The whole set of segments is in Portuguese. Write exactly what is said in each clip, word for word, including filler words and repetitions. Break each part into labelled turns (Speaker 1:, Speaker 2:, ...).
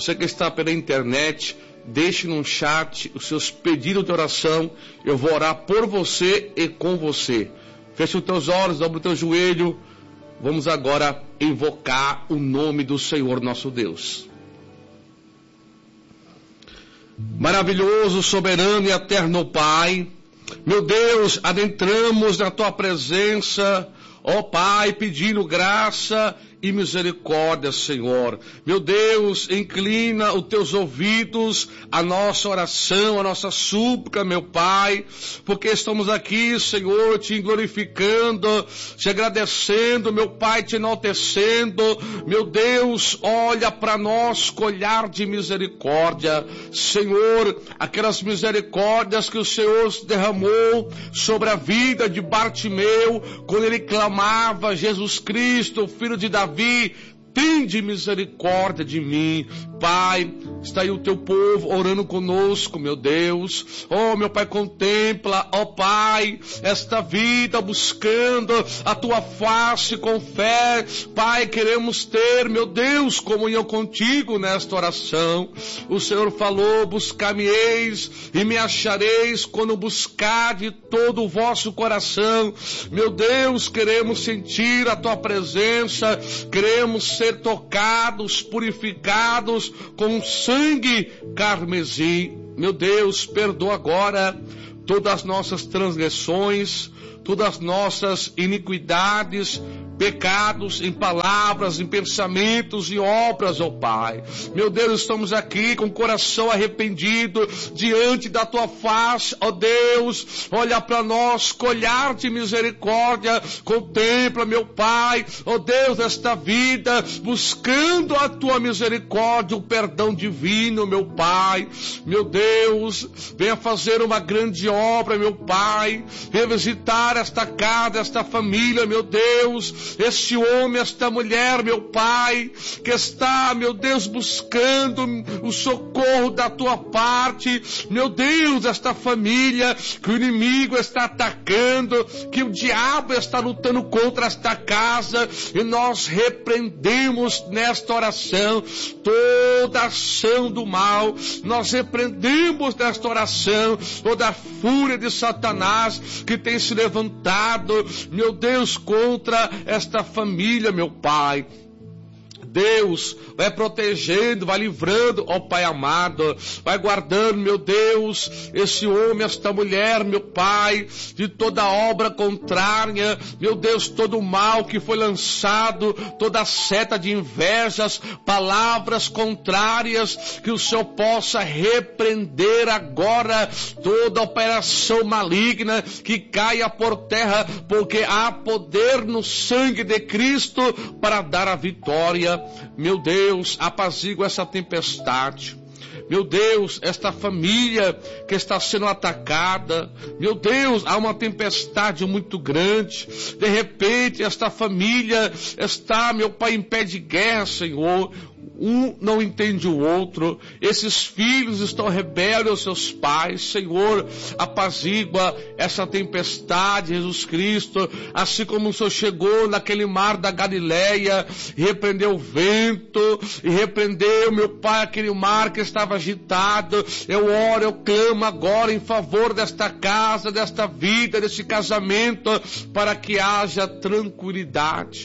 Speaker 1: Você que está pela internet, deixe no chat os seus pedidos de oração. Eu vou orar por você e com você. Feche os teus olhos, dobra o teu joelho. Vamos agora invocar o nome do Senhor nosso Deus. Maravilhoso, soberano e eterno Pai, meu Deus, adentramos na Tua presença, ó Pai, pedindo graça e misericórdia, Senhor. Meu Deus, inclina os Teus ouvidos à nossa oração, à nossa súplica, meu Pai, porque estamos aqui, Senhor, Te glorificando, Te agradecendo, meu Pai, Te enaltecendo. Meu Deus, olha para nós com olhar de misericórdia, Senhor, aquelas misericórdias que o Senhor derramou sobre a vida de Bartimeu, quando ele clamava, Jesus Cristo, Filho de Davi, tende misericórdia de mim. Pai, está aí o Teu povo orando conosco, meu Deus. Oh, meu Pai, contempla, ó oh, Pai, esta vida buscando a Tua face com fé. Pai, queremos ter, meu Deus, comunhão contigo nesta oração. O Senhor falou, buscar-me-eis e me achareis quando buscar de todo o vosso coração. Meu Deus, queremos sentir a Tua presença, queremos ser tocados, purificados com sangue carmesim. Meu Deus, perdoa agora todas as nossas transgressões, todas as nossas iniquidades, pecados em palavras, em pensamentos e obras, ó Pai. Meu Deus, estamos aqui com o coração arrependido diante da Tua face, ó Deus. Olha para nós com olhar de misericórdia, contempla, meu Pai, ó Deus, esta vida, buscando a Tua misericórdia, o perdão divino, meu Pai. Meu Deus, venha fazer uma grande obra, meu Pai, venha visitar esta casa, esta família, meu Deus, este homem, esta mulher, meu Pai, que está, meu Deus, buscando o socorro da Tua parte. Meu Deus, esta família que o inimigo está atacando, que o diabo está lutando contra esta casa, e nós repreendemos nesta oração toda ação do mal. Nós repreendemos nesta oração toda a fúria de Satanás que tem se levantado, meu Deus, contra esta família, meu Pai. Deus, vai protegendo, vai livrando, ó Pai amado, vai guardando, meu Deus, esse homem, esta mulher, meu Pai, de toda obra contrária, meu Deus, todo o mal que foi lançado, toda seta de invejas, palavras contrárias, que o Senhor possa repreender agora toda operação maligna, que caia por terra, porque há poder no sangue de Cristo para dar a vitória. Meu Deus, apazigua essa tempestade. Meu Deus, esta família que está sendo atacada, meu Deus, há uma tempestade muito grande. De repente, esta família está, meu Pai, em pé de guerra, Senhor. Um não entende o outro. Esses filhos estão rebeldes aos seus pais. Senhor, apazigua essa tempestade, Jesus Cristo. Assim como o Senhor chegou naquele mar da Galileia, e repreendeu o vento, e repreendeu, meu Pai, aquele mar que estava agitado. Eu oro, eu clamo agora em favor desta casa, desta vida, desse casamento, para que haja tranquilidade.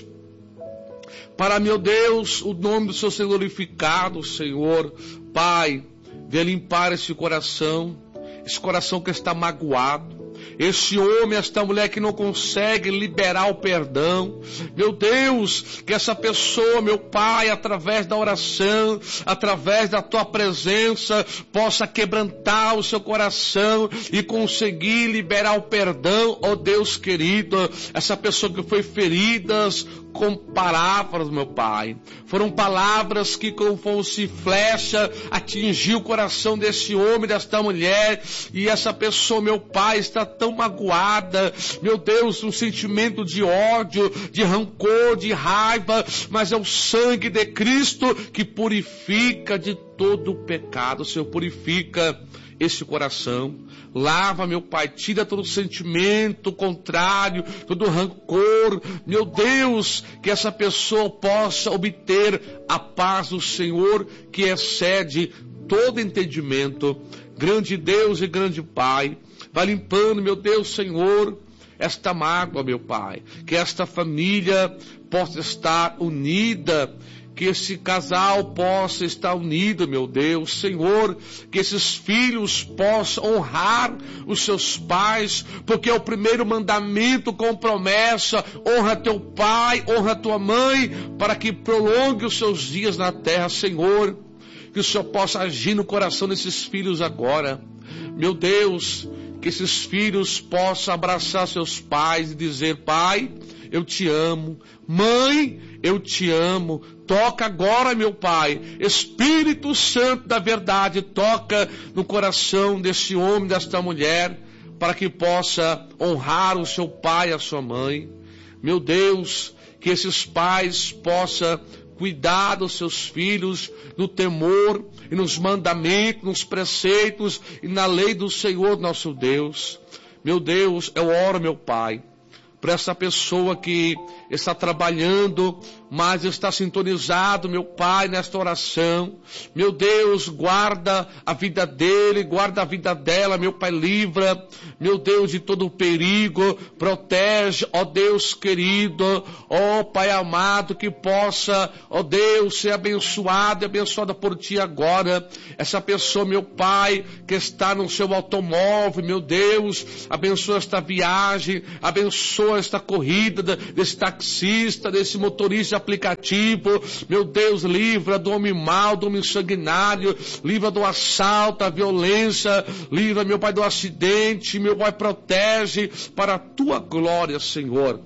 Speaker 1: Para, meu Deus, o nome do Senhor ser glorificado, Senhor. Pai, venha limpar esse coração, esse coração que está magoado. Esse homem, esta mulher que não consegue liberar o perdão. Meu Deus, que essa pessoa, meu Pai, através da oração, através da Tua presença, possa quebrantar o seu coração e conseguir liberar o perdão, ó Deus querido. Essa pessoa que foi ferida com palavras, meu Pai. Foram palavras que, como fosse flecha, atingiu o coração desse homem, desta mulher, e essa pessoa, meu Pai, está tão magoada, meu Deus, um sentimento de ódio, de rancor, de raiva, mas é o sangue de Cristo que purifica de todo o pecado. Senhor, purifica esse coração. Lava, meu Pai, tira todo sentimento contrário, todo rancor. Meu Deus, que essa pessoa possa obter a paz do Senhor, que excede todo entendimento. Grande Deus e grande Pai, vai limpando, meu Deus, Senhor, esta mágoa, meu Pai. Que esta família possa estar unida, que esse casal possa estar unido, meu Deus, Senhor, que esses filhos possam honrar os seus pais, porque é o primeiro mandamento com promessa: honra teu pai, honra tua mãe, para que prolongue os seus dias na terra. Senhor, que o Senhor possa agir no coração desses filhos agora, meu Deus, que esses filhos possam abraçar seus pais e dizer: pai, eu te amo, mãe, eu te amo. Toca agora, meu Pai, Espírito Santo da verdade, toca no coração desse homem, desta mulher, para que possa honrar o seu pai e a sua mãe. Meu Deus, que esses pais possam cuidar dos seus filhos no temor e nos mandamentos, nos preceitos e na lei do Senhor nosso Deus. Meu Deus, eu oro, meu Pai, para essa pessoa que está trabalhando, mas está sintonizado, meu Pai, nesta oração. Meu Deus, guarda a vida dele, guarda a vida dela, meu Pai, livra, meu Deus, de todo o perigo, protege, ó Deus querido, ó Pai amado, que possa, ó Deus, ser abençoado e abençoada por Ti agora. Essa pessoa, meu Pai, que está no seu automóvel, meu Deus, abençoa esta viagem, abençoa esta corrida desse taxista, desse motorista de aplicativo. Meu Deus, livra do homem mau, do homem sanguinário, livra do assalto, da violência, livra, meu Pai, do acidente. Meu Pai, protege para a Tua glória, Senhor.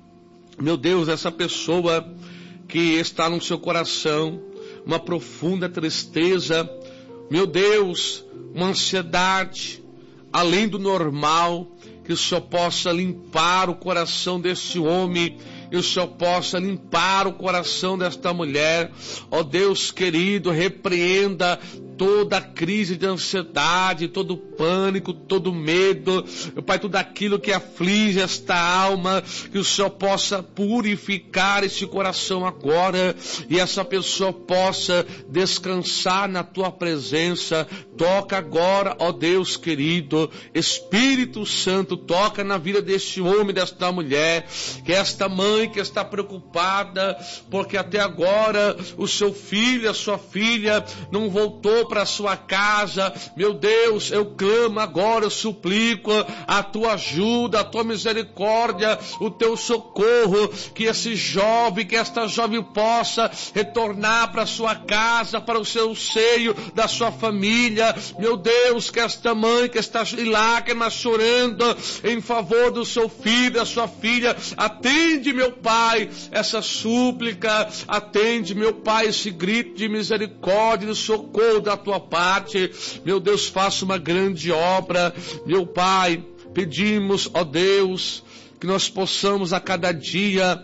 Speaker 1: Meu Deus, essa pessoa que está no seu coração uma profunda tristeza, meu Deus, uma ansiedade além do normal, que o Senhor possa limpar o coração desse homem, que o Senhor possa limpar o coração desta mulher. Ó Deus querido, repreenda toda a crise de ansiedade, todo o pânico, todo o medo, meu Pai, tudo aquilo que aflige esta alma, que o Senhor possa purificar esse coração agora, e essa pessoa possa descansar na Tua presença. Toca agora, ó Deus querido, Espírito Santo, toca na vida deste homem, desta mulher, que esta mãe que está preocupada, porque até agora o seu filho, a sua filha não voltou para a sua casa. Meu Deus, eu clamo agora, eu suplico a Tua ajuda, a Tua misericórdia, o Teu socorro, que esse jovem, que esta jovem possa retornar para a sua casa, para o seu seio da sua família. Meu Deus, que esta mãe que está em lágrimas chorando em favor do seu filho, da sua filha, atende, meu Pai, essa súplica, atende, meu Pai, esse grito de misericórdia, de socorro da Tua parte. Meu Deus, faça uma grande obra, meu Pai. Pedimos, ó Deus, que nós possamos a cada dia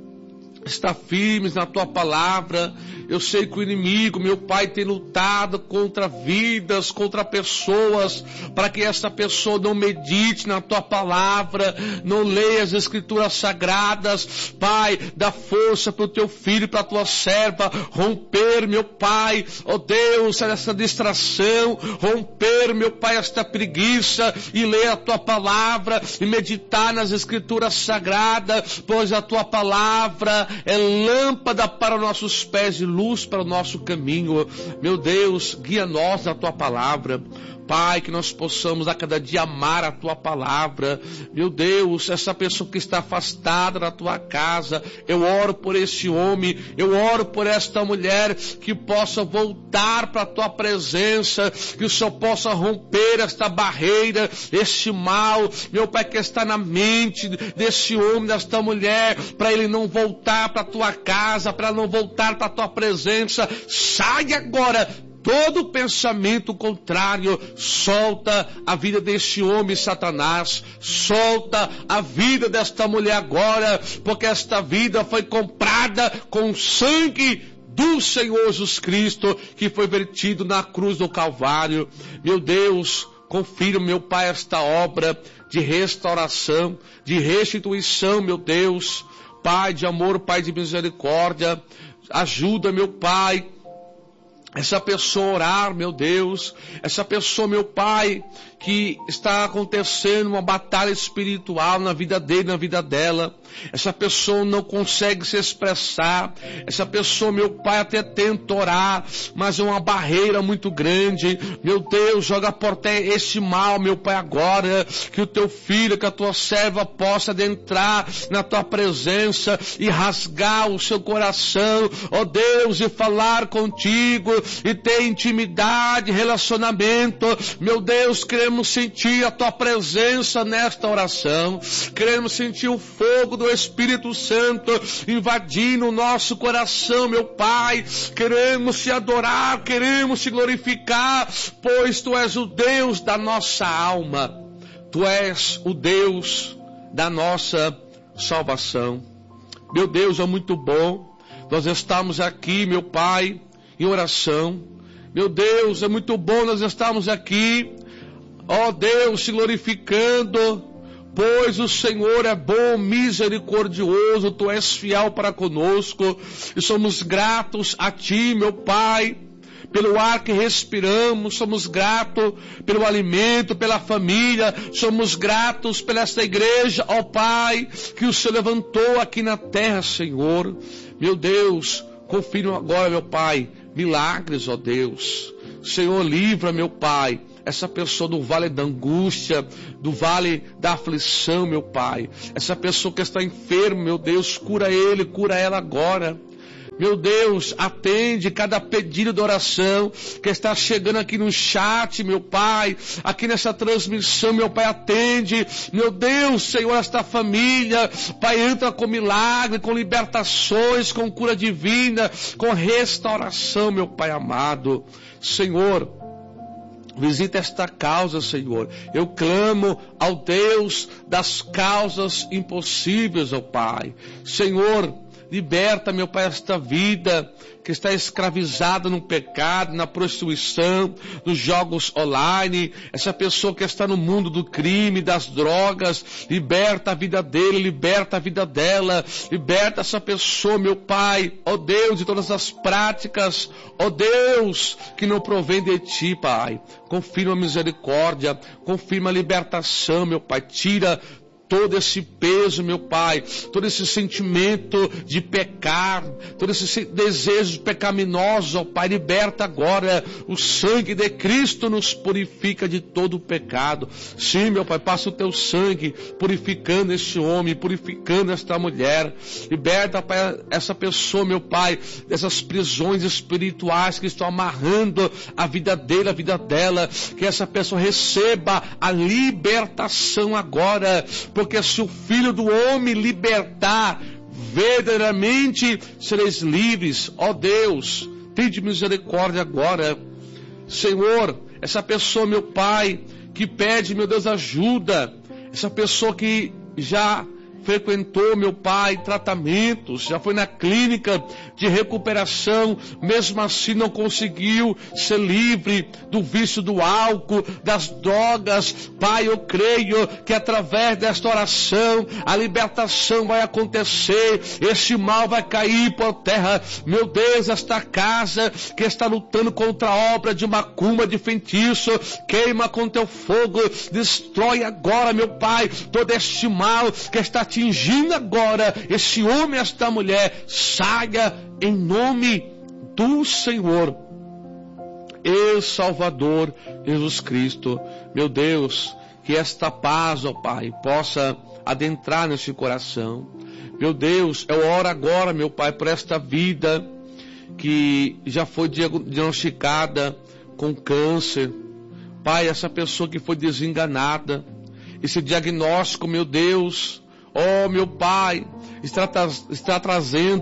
Speaker 1: estar firmes na Tua palavra. Eu sei que o inimigo, meu Pai, tem lutado contra vidas, contra pessoas, para que essa pessoa não medite na Tua palavra, não leia as Escrituras sagradas. Pai, dá força para o Teu filho, para a Tua serva, romper, meu Pai, ó Deus, essa distração, romper, meu Pai, esta preguiça, e ler a Tua palavra, e meditar nas Escrituras sagradas, pois a Tua palavra é lâmpada para nossos pés e luz para o nosso caminho. Meu Deus, guia nós na Tua palavra. Pai, que nós possamos a cada dia amar a Tua palavra. Meu Deus, essa pessoa que está afastada da Tua casa, eu oro por esse homem, eu oro por esta mulher, que possa voltar para a Tua presença, que o Senhor possa romper esta barreira, este mal, meu Pai, que está na mente desse homem, desta mulher, para ele não voltar para a Tua casa, para não voltar para a Tua presença. Sai agora todo pensamento contrário, solta a vida deste homem, Satanás, solta a vida desta mulher agora, porque esta vida foi comprada com sangue do Senhor Jesus Cristo, que foi vertido na cruz do Calvário. Meu Deus, confirma, meu Pai, esta obra de restauração, de restituição, meu Deus. Pai de amor, Pai de misericórdia, ajuda, meu Pai, essa pessoa a orar, meu Deus, essa pessoa, meu Pai, que está acontecendo uma batalha espiritual na vida dele, na vida dela. Essa pessoa não consegue se expressar. Essa pessoa, meu Pai, até tenta orar, mas é uma barreira muito grande. Meu Deus, joga por terra esse mal, meu Pai, agora. Que o teu filho, que a tua serva possa adentrar na tua presença e rasgar o seu coração, ó Deus, e falar contigo, e ter intimidade, relacionamento. Meu Deus, queremos sentir a tua presença nesta oração. Queremos sentir o fogo do Espírito Santo invadindo o nosso coração, meu Pai. Queremos te adorar, queremos te glorificar, pois tu és o Deus da nossa alma. Tu és o Deus da nossa salvação. Meu Deus, é muito bom nós estamos aqui, meu Pai, em oração. Meu Deus, é muito bom nós estarmos aqui, ó Deus, te glorificando, pois o Senhor é bom, misericordioso, tu és fiel para conosco, e somos gratos a ti, meu Pai, pelo ar que respiramos, somos gratos pelo alimento, pela família, somos gratos pela esta igreja, ó Pai, que o Senhor levantou aqui na terra, Senhor. Meu Deus, confirma agora, meu Pai, milagres, ó Deus. Senhor, livra, meu Pai, essa pessoa do vale da angústia, do vale da aflição, meu Pai. Essa pessoa que está enferma, meu Deus, cura ele, cura ela agora. Meu Deus, atende cada pedido de oração que está chegando aqui no chat, meu Pai, aqui nessa transmissão, meu Pai, atende. Meu Deus, Senhor, esta família, Pai, entra com milagre, com libertações, com cura divina, com restauração, meu Pai amado. Senhor, visita esta causa, Senhor. Eu clamo ao Deus das causas impossíveis, ó Pai. Senhor, liberta, meu Pai, esta vida que está escravizada no pecado, na prostituição, nos jogos online. Essa pessoa que está no mundo do crime, das drogas, liberta a vida dele, liberta a vida dela, liberta essa pessoa, meu Pai, ó Deus, de todas as práticas, ó Deus, que não provém de Ti, Pai. Confirma a misericórdia, confirma a libertação, meu Pai, tira todo esse peso, meu Pai, todo esse sentimento de pecar, todo esse desejo pecaminoso, ó Pai, liberta agora. O sangue de Cristo nos purifica de todo o pecado. Sim, meu Pai, passa o teu sangue purificando este homem, purificando esta mulher. Liberta, Pai, essa pessoa, meu Pai, dessas prisões espirituais que estão amarrando a vida dele, a vida dela. Que essa pessoa receba a libertação agora, porque se o Filho do Homem libertar, verdadeiramente sereis livres. Ó Deus, tende misericórdia agora. Senhor, essa pessoa, meu Pai, que pede, meu Deus, ajuda. Essa pessoa que já frequentou, meu Pai, tratamentos, já foi na clínica de recuperação, mesmo assim não conseguiu ser livre do vício do álcool, das drogas. Pai, eu creio que através desta oração a libertação vai acontecer, esse mal vai cair por terra. Meu Deus, esta casa que está lutando contra a obra de macumba, de feitiço, queima com teu fogo, destrói agora, meu Pai, todo este mal que está atingindo agora esse homem, esta mulher. Saia em nome do Senhor e Salvador Jesus Cristo. Meu Deus, que esta paz, ó Pai, possa adentrar nesse coração. Meu Deus, eu oro agora, meu Pai, por esta vida que já foi diagnosticada com câncer. Pai, essa pessoa que foi desenganada, esse diagnóstico, meu Deus, oh, meu Pai, está, está trazendo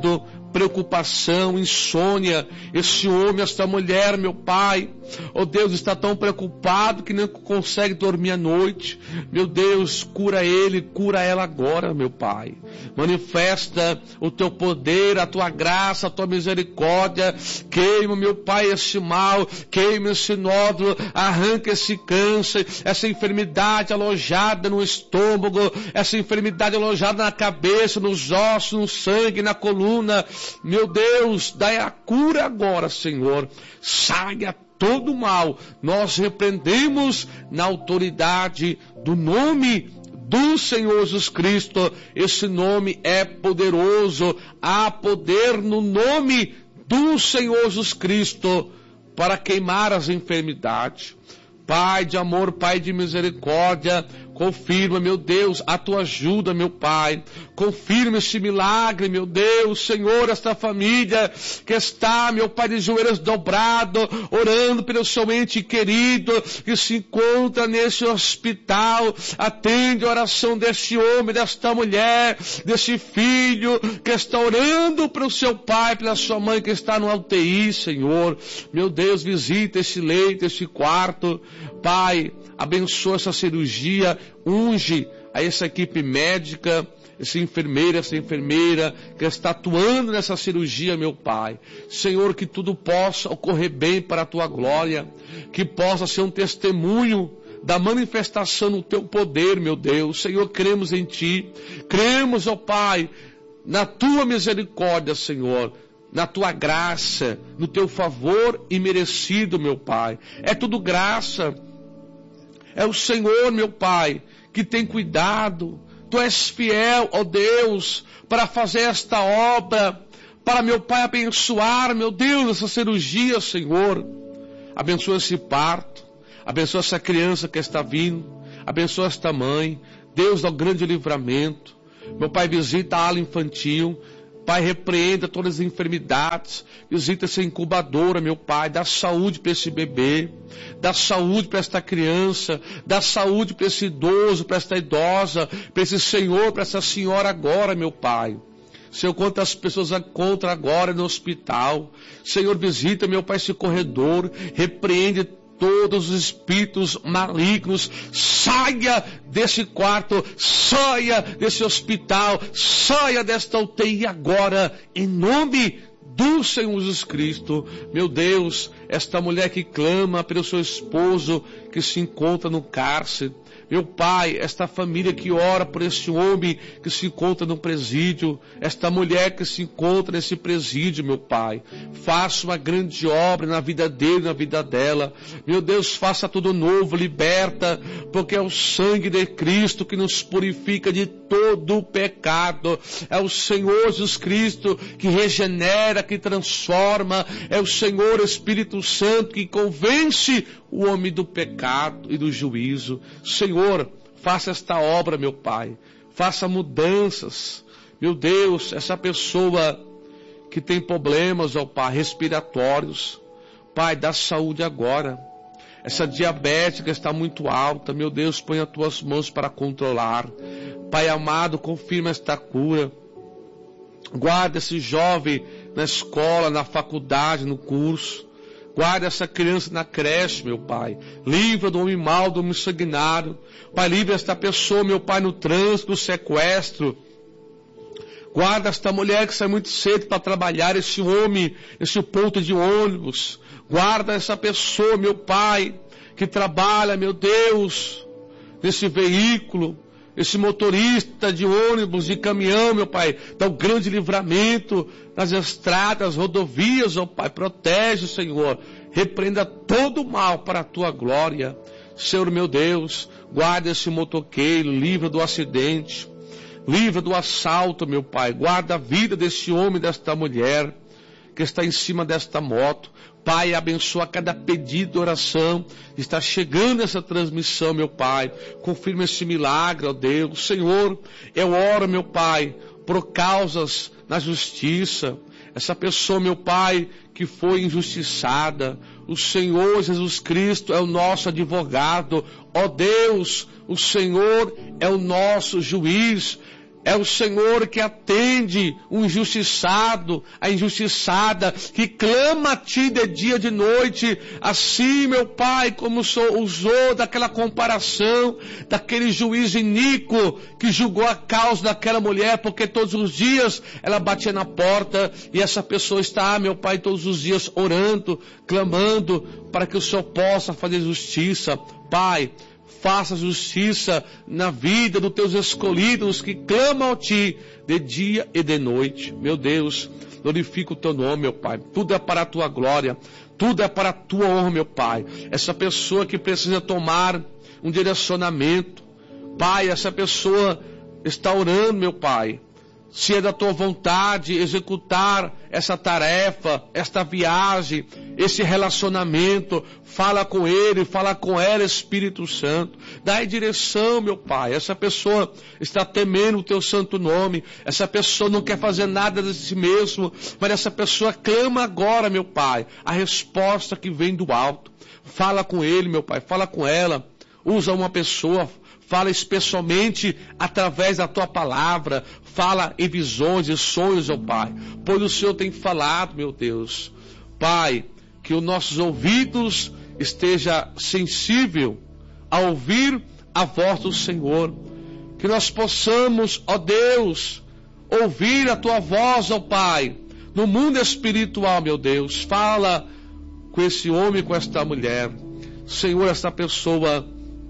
Speaker 1: preocupação, insônia. Esse homem, essa mulher, meu Pai, oh Deus, está tão preocupado que não consegue dormir à noite. Meu Deus, cura ele, cura ela agora, meu Pai. Manifesta o teu poder, a tua graça, a tua misericórdia. Queima, meu Pai, esse mal, queima esse nódulo, arranca esse câncer, essa enfermidade alojada no estômago, essa enfermidade alojada na cabeça, nos ossos, no sangue, na coluna. Meu Deus, dai a cura agora, Senhor. Saia todo mal. Nós repreendemos na autoridade do nome do Senhor Jesus Cristo. Esse nome é poderoso. Há poder no nome do Senhor Jesus Cristo para queimar as enfermidades. Pai de amor, Pai de misericórdia, confirma, meu Deus, a tua ajuda, meu Pai. Confirma este milagre, meu Deus, Senhor, esta família que está, meu Pai, de joelhos dobrados, orando pelo seu ente querido, que se encontra nesse hospital. Atende a oração deste homem, desta mulher, desse filho, que está orando pelo seu pai, pela sua mãe que está no U T I, Senhor. Meu Deus, visita este leito, este quarto. Pai, abençoa essa cirurgia, unge a essa equipe médica, essa enfermeira, essa enfermeira que está atuando nessa cirurgia, meu Pai. Senhor, que tudo possa ocorrer bem para a tua glória, que possa ser um testemunho da manifestação do teu poder, meu Deus. Senhor, cremos em ti, cremos, ó Pai, na tua misericórdia, Senhor, na tua graça, no teu favor imerecido, meu Pai. É tudo graça. É o Senhor, meu Pai, que tem cuidado. Tu és fiel, ó Deus, para fazer esta obra, para, meu Pai, abençoar, meu Deus, essa cirurgia, Senhor. Abençoa esse parto, abençoa essa criança que está vindo, abençoa esta mãe. Deus, dá o grande livramento. Meu Pai, visita a ala infantil. Pai, repreenda todas as enfermidades, visita essa incubadora, meu Pai, dá saúde para esse bebê, dá saúde para esta criança, dá saúde para esse idoso, para esta idosa, para esse senhor, para essa senhora agora, meu Pai. Senhor, quantas pessoas encontram agora no hospital. Senhor, visita, meu Pai, esse corredor, repreende todos os espíritos malignos. Saia desse quarto, saia desse hospital, saia desta U T I agora, em nome do Senhor Jesus Cristo. Meu Deus, esta mulher que clama pelo seu esposo que se encontra no cárcere. Meu Pai, esta família que ora por este homem que se encontra no presídio, esta mulher que se encontra nesse presídio, meu Pai, faça uma grande obra na vida dele, na vida dela. Meu Deus, faça tudo novo, liberta, porque é o sangue de Cristo que nos purifica de todo o pecado. É o Senhor Jesus Cristo que regenera, que transforma. É o Senhor Espírito Santo que convence o homem do pecado e do juízo. Senhor, faça esta obra, meu Pai. Faça mudanças. Meu Deus, essa pessoa que tem problemas, ó Pai, respiratórios. Pai, dá saúde agora. Essa diabética está muito alta. Meu Deus, põe as tuas mãos para controlar. Pai amado, confirma esta cura. Guarda esse jovem na escola, na faculdade, no curso. Guarda essa criança na creche, meu Pai. Livra do homem mau, do homem sanguinário. Pai, livra esta pessoa, meu Pai, no trânsito, no sequestro. Guarda esta mulher que sai muito cedo para trabalhar, esse homem, esse ponto de ônibus. Guarda essa pessoa, meu Pai, que trabalha, meu Deus, nesse veículo. Esse motorista de ônibus, de caminhão, meu Pai, dá um grande livramento nas estradas, rodovias, ó Pai, protege, Senhor, repreenda todo o mal para a Tua glória. Senhor, meu Deus, guarda esse motoqueiro, livra do acidente, livra do assalto, meu Pai, guarda a vida desse homem, desta mulher, que está em cima desta moto. Pai, abençoa cada pedido de oração. Está chegando essa transmissão, meu Pai. Confirma esse milagre, ó Deus. Senhor, eu oro, meu Pai, por causas na justiça. Essa pessoa, meu Pai, que foi injustiçada. O Senhor Jesus Cristo é o nosso advogado. Ó Deus, o Senhor é o nosso juiz. É o Senhor que atende o injustiçado, a injustiçada, que clama a Ti de dia e de noite. Assim, meu Pai, como usou daquela comparação, daquele juiz iníquo que julgou a causa daquela mulher, porque todos os dias ela batia na porta e essa pessoa está, meu Pai, todos os dias orando, clamando para que o Senhor possa fazer justiça. Pai, faça justiça na vida dos teus escolhidos que clamam a Ti de dia e de noite. Meu Deus, glorifica o Teu nome, meu Pai. Tudo é para a Tua glória, tudo é para a Tua honra, meu Pai. Essa pessoa que precisa tomar um direcionamento, Pai, essa pessoa está orando, meu Pai. Se é da Tua vontade executar essa tarefa, esta viagem, esse relacionamento, fala com ele, fala com ela, Espírito Santo. Dá direção, meu Pai. Essa pessoa está temendo o Teu santo nome. Essa pessoa não quer fazer nada de si mesmo, mas essa pessoa clama agora, meu Pai, a resposta que vem do alto. Fala com ele, meu Pai, fala com ela. Usa uma pessoa, fala especialmente através da Tua palavra. Fala em visões e sonhos, ó Pai. Pois o Senhor tem falado, meu Deus. Pai, que os nossos ouvidos estejam sensíveis a ouvir a voz do Senhor. Que nós possamos, ó Deus, ouvir a Tua voz, ó Pai, no mundo espiritual, meu Deus. Fala com esse homem, com esta mulher. Senhor, esta pessoa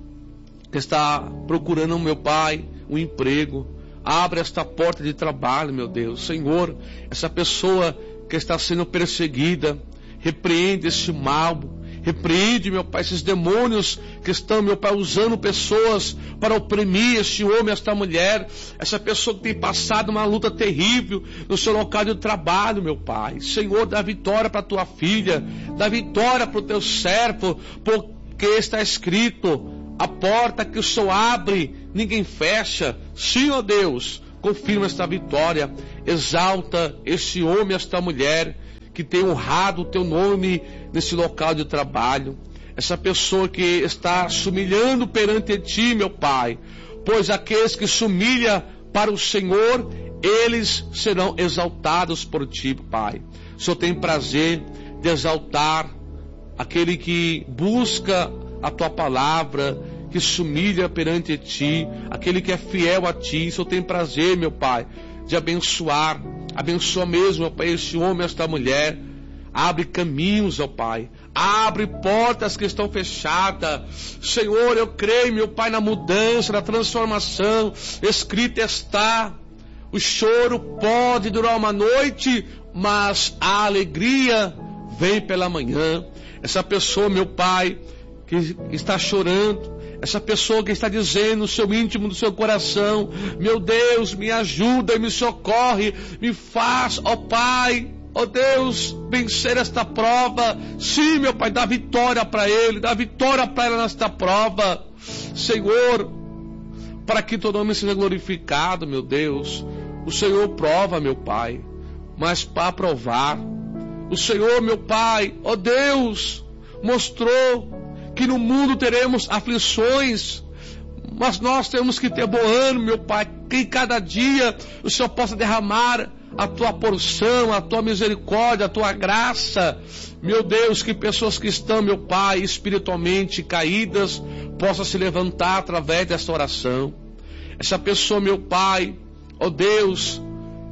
Speaker 1: que está procurando, meu Pai, um emprego. Abre esta porta de trabalho, meu Deus. Senhor, essa pessoa que está sendo perseguida, repreende esse mal. Repreende, meu Pai, esses demônios que estão, meu Pai, usando pessoas para oprimir este homem, esta mulher. Essa pessoa que tem passado uma luta terrível no seu local de trabalho, meu Pai. Senhor, dá vitória para a Tua filha. Dá vitória para o Teu servo, porque está escrito: a porta que o Senhor abre, ninguém fecha. Sim, ó Deus, confirma esta vitória. Exalta esse homem, esta mulher, que tem honrado o Teu nome nesse local de trabalho. Essa pessoa que está se humilhando perante Ti, meu Pai. Pois aqueles que se humilham para o Senhor, eles serão exaltados por Ti, Pai. O Senhor tem prazer de exaltar aquele que busca a Tua palavra, que se humilha perante Ti, aquele que é fiel a Ti. O Senhor tem prazer, meu Pai, de abençoar. Abençoa mesmo, meu Pai, esse homem, esta mulher. Abre caminhos, ó Pai. Abre portas que estão fechadas. Senhor, eu creio, meu Pai, na mudança, na transformação. Escrito está: o choro pode durar uma noite, mas a alegria vem pela manhã. Essa pessoa, meu Pai, que está chorando, essa pessoa que está dizendo no seu íntimo do seu coração: meu Deus, me ajuda e me socorre, me faz, ó Pai, ó Deus, vencer esta prova. Sim, meu Pai, dá vitória para ele, dá vitória para ela nesta prova, Senhor, para que Teu nome seja glorificado, meu Deus. O Senhor prova, meu Pai, mas para provar, o Senhor, meu Pai, ó Deus, mostrou que no mundo teremos aflições, mas nós temos que ter bom ânimo, meu Pai, que em cada dia o Senhor possa derramar a Tua porção, a Tua misericórdia, a Tua graça. Meu Deus, que pessoas que estão, meu Pai, espiritualmente caídas, possam se levantar através desta oração. Essa pessoa, meu Pai, ó Deus,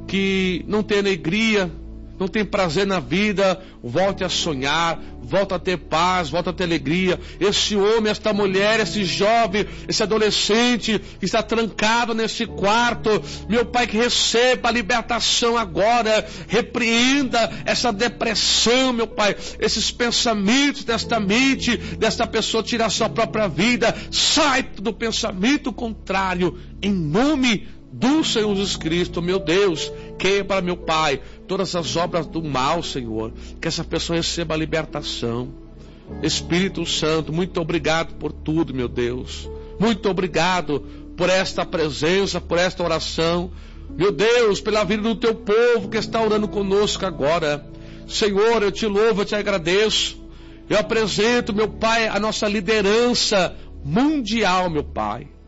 Speaker 1: que não tem alegria, não tem prazer na vida, volte a sonhar, volta a ter paz, volta a ter alegria. Esse homem, esta mulher, esse jovem, esse adolescente que está trancado nesse quarto, meu Pai, que receba a libertação agora. Repreenda essa depressão, meu Pai, esses pensamentos desta mente, desta pessoa, tirar a sua própria vida. Sai do pensamento contrário, em nome do Senhor Jesus Cristo, meu Deus. Quebra, meu Pai, todas as obras do mal, Senhor. Que essa pessoa receba a libertação. Espírito Santo, muito obrigado por tudo, meu Deus. Muito obrigado por esta presença, por esta oração. Meu Deus, pela vida do Teu povo que está orando conosco agora. Senhor, eu Te louvo, eu Te agradeço. Eu apresento, meu Pai, a nossa liderança mundial, meu Pai.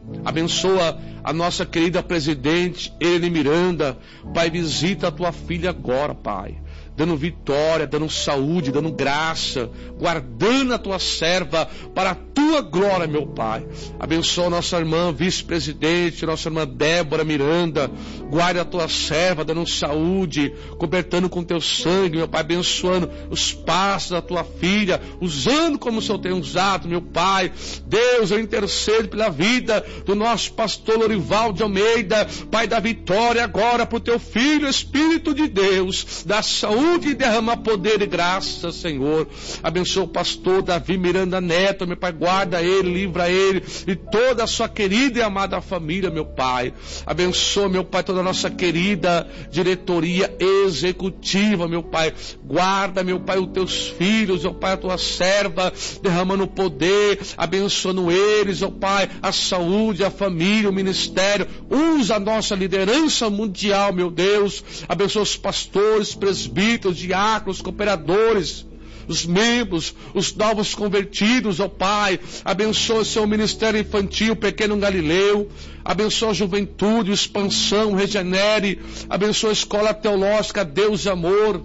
Speaker 1: Abençoa a nossa querida presidente Elaine Miranda. Pai, visita a tua filha agora, Pai, dando vitória, dando saúde, dando graça, guardando a tua serva para a tua glória, meu Pai. Abençoa a nossa irmã vice-presidente, nossa irmã Débora Miranda. Guarde a tua serva, dando saúde, cobertando com teu sangue, meu Pai, abençoando os passos da tua filha, usando como o Senhor tem usado, meu Pai. Deus, eu intercedo pela vida do nosso pastor Lorival de Almeida, Pai, da vitória agora para o teu filho, Espírito de Deus, da saúde e derrama poder e graça, Senhor. Abençoa o pastor Davi Miranda Neto, meu Pai, guarda ele, livra ele e toda a sua querida e amada família, meu Pai. Abençoa, meu Pai, toda a nossa querida diretoria executiva, meu Pai. Guarda, meu Pai, os teus filhos, meu Pai, a tua serva, derramando poder, abençoando eles, meu Pai, a saúde, a família, o ministério. Usa a nossa liderança mundial, meu Deus. Abençoa os pastores, presbíteros, diáconos, cooperadores, os membros, os novos convertidos, ó Pai. Abençoa o seu ministério infantil, Pequeno Galileu. Abençoa a juventude, expansão, regenere. Abençoa a escola teológica, Deus e amor.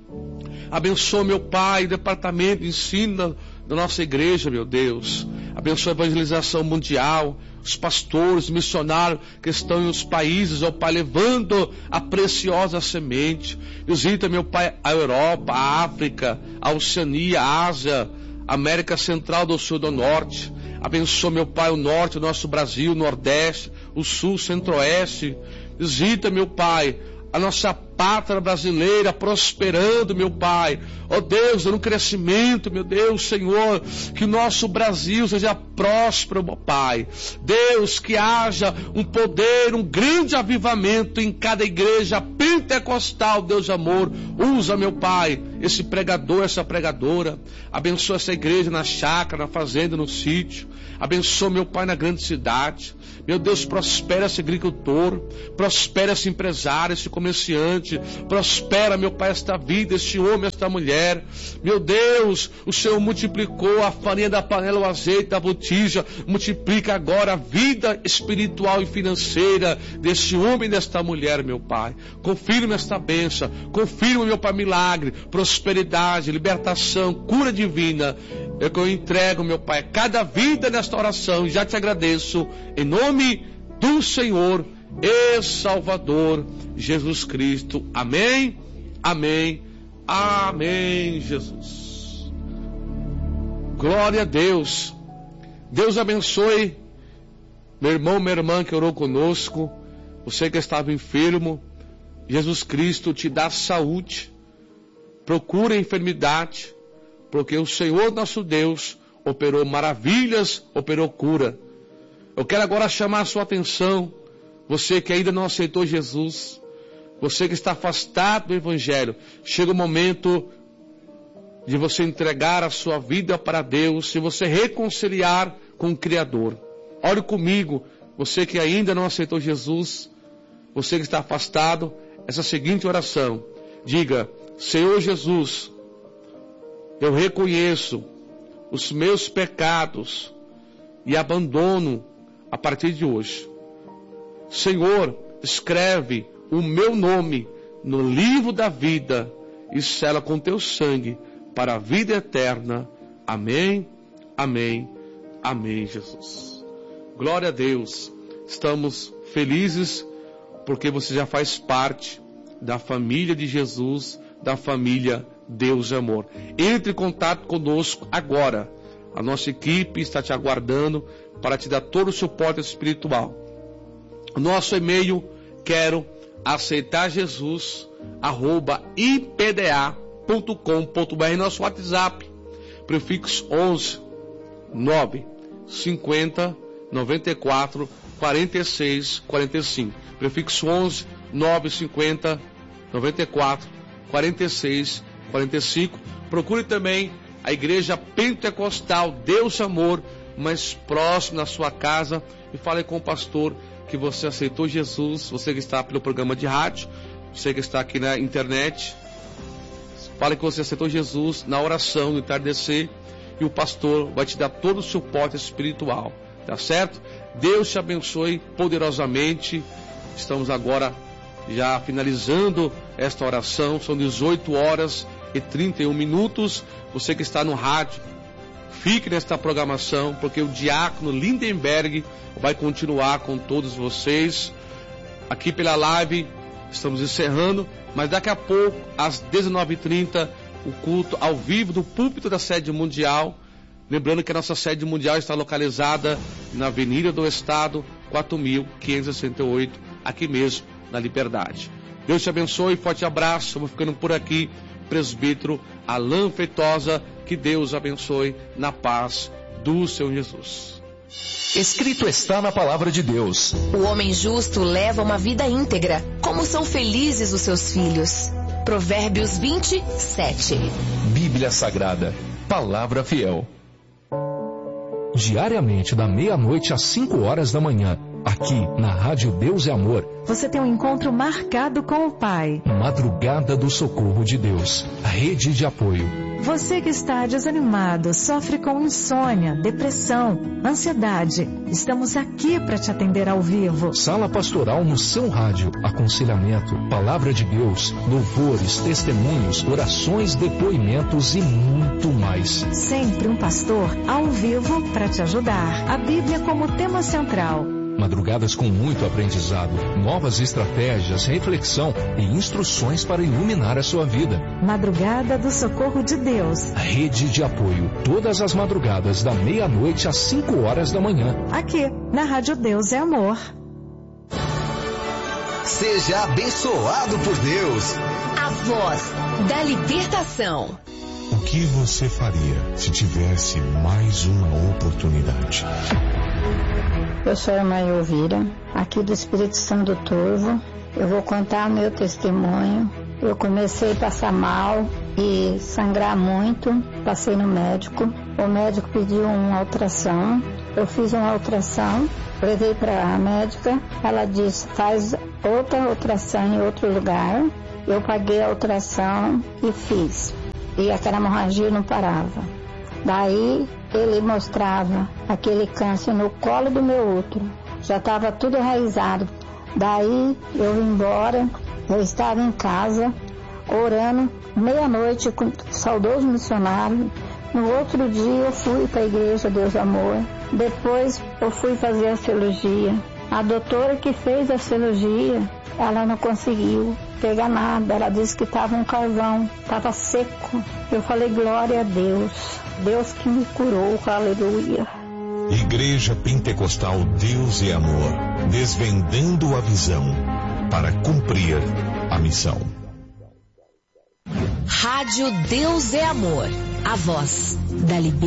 Speaker 1: Abençoa, meu Pai, o departamento de ensino da nossa igreja, meu Deus. Abençoa a evangelização mundial, os pastores, missionários que estão nos países, ó Pai, levando a preciosa semente. Visita, meu Pai, a Europa, a África, a Oceania, a Ásia, a América Central, do Sul e do Norte. Abençoa, meu Pai, o Norte, o nosso Brasil, o Nordeste, o Sul, o Centro-Oeste. Visita, meu Pai, a nossa pátria brasileira prosperando, meu Pai. Ó Deus, dando crescimento, meu Deus, Senhor, que o nosso Brasil seja próspero, meu Pai. Deus, que haja um poder, um grande avivamento em cada igreja pentecostal, Deus de amor. Usa, meu Pai, esse pregador, essa pregadora. Abençoa essa igreja na chácara, na fazenda, no sítio. Abençoa, meu Pai, na grande cidade. Meu Deus, prospera esse agricultor, prospera esse empresário, esse comerciante, prospera, meu Pai, esta vida, este homem, esta mulher. Meu Deus, o Senhor multiplicou a farinha da panela, o azeite da botija. Multiplica agora a vida espiritual e financeira deste homem e desta mulher, meu Pai. Confirma esta bênção, confirma, meu Pai, milagre, prosperidade, libertação, cura divina. É que eu entrego, meu Pai, cada vida nesta oração, e já te agradeço, em nome do Senhor e Salvador Jesus Cristo. Amém, amém, amém, Jesus. Glória a Deus. Deus abençoe meu irmão, minha irmã que orou conosco. Você que estava enfermo, Jesus Cristo te dá saúde. Procura a enfermidade, porque o Senhor nosso Deus operou maravilhas, operou cura. Eu quero agora chamar a sua atenção, você que ainda não aceitou Jesus, você que está afastado do Evangelho. Chega o momento de você entregar a sua vida para Deus, se você reconciliar com o Criador. Ore comigo, você que ainda não aceitou Jesus, você que está afastado, essa seguinte oração. Diga: Senhor Jesus, eu reconheço os meus pecados e abandono a partir de hoje. Senhor, escreve o meu nome no livro da vida e sela com teu sangue para a vida eterna. Amém, amém, amém, Jesus. Glória a Deus. Estamos felizes porque você já faz parte da família de Jesus, da família Deus é amor. Entre em contato conosco agora. A nossa equipe está te aguardando para te dar todo o suporte espiritual. Nosso e-mail: quero aceitar Jesus arroba i p d a ponto com ponto b r. Nosso WhatsApp, prefixo onze nove cinquenta noventa e quatro quarenta e seis quarenta e cinco. Prefixo onze nove cinquenta noventa e quatro quarenta e seis quarenta e cinco. Procure também a Igreja Pentecostal Deus Amor mais próximo da sua casa e fale com o pastor que você aceitou Jesus. Você que está pelo programa de rádio, você que está aqui na internet, fale que você aceitou Jesus na oração, no entardecer, e o pastor vai te dar todo o suporte espiritual. tá certo? Deus te abençoe poderosamente. Estamos agora já finalizando esta oração, são dezoito horas e trinta e um minutos. Você que está no rádio, fique nesta programação, porque o diácono Lindenberg vai continuar com todos vocês. Aqui pela live, estamos encerrando, mas daqui a pouco, às dezenove e trinta, o culto ao vivo do púlpito da Sede Mundial. Lembrando que a nossa Sede Mundial está localizada na Avenida do Estado, quatro mil quinhentos e sessenta e oito, aqui mesmo, na Liberdade. Deus te abençoe, forte abraço, vou ficando por aqui, presbítero Alain Feitosa, que Deus abençoe na paz do Senhor Jesus.
Speaker 2: Escrito está na palavra de Deus:
Speaker 3: o homem justo leva uma vida íntegra, como são felizes os seus filhos. Provérbios vinte, sete.
Speaker 2: Bíblia Sagrada, palavra fiel. Diariamente da meia-noite às cinco horas da manhã, aqui na Rádio Deus é Amor,
Speaker 4: você tem um encontro marcado com o Pai.
Speaker 2: Madrugada do Socorro de Deus, a rede de apoio.
Speaker 4: Você que está desanimado, sofre com insônia, depressão, ansiedade, estamos aqui para te atender ao vivo.
Speaker 2: Sala pastoral no seu rádio, aconselhamento, palavra de Deus, louvores, testemunhos, orações, depoimentos e muito mais.
Speaker 4: Sempre um pastor ao vivo para te ajudar. A Bíblia como tema central.
Speaker 2: Madrugadas com muito aprendizado, novas estratégias, reflexão e instruções para iluminar a sua vida.
Speaker 4: Madrugada do Socorro de Deus.
Speaker 2: A rede de apoio, todas as madrugadas da meia-noite às cinco horas da manhã.
Speaker 4: Aqui, na Rádio Deus é Amor.
Speaker 5: Seja abençoado por Deus.
Speaker 3: A voz da libertação.
Speaker 6: O que você faria se tivesse mais uma oportunidade?
Speaker 7: Eu sou a irmã Elvira, aqui do Espírito Santo do Turvo. Eu vou contar meu testemunho. Eu comecei a passar mal e sangrar muito. Passei no médico. O médico pediu uma ultrassom. Eu fiz uma ultrassom, levei para a médica. Ela disse, faz outra ultrassom em outro lugar. Eu paguei a ultrassom e fiz. E aquela hemorragia não parava. Daí ele mostrava aquele câncer no colo do meu útero. Já estava tudo enraizado. Daí eu vim embora, eu estava em casa, orando, meia-noite com o saudoso missionário. No outro dia eu fui para a igreja Deus Amor. Depois eu fui fazer a cirurgia. A doutora que fez a cirurgia, ela não conseguiu pegar nada. Ela disse que estava um carvão, estava seco. Eu falei, glória a Deus. Deus que me curou, aleluia.
Speaker 6: Igreja Pentecostal Deus é Amor, desvendando a visão para cumprir a missão.
Speaker 3: Rádio Deus é Amor, a voz da liberdade.